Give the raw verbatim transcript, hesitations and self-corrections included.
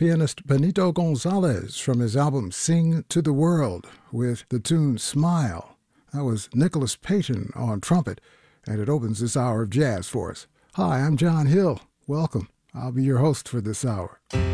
pianist Benito Gonzalez from his album Sing to the World with the tune Smile. That was Nicholas Payton on trumpet, and it opens this hour of jazz for us. Hi, I'm John Hill. Welcome. I'll be your host for this hour.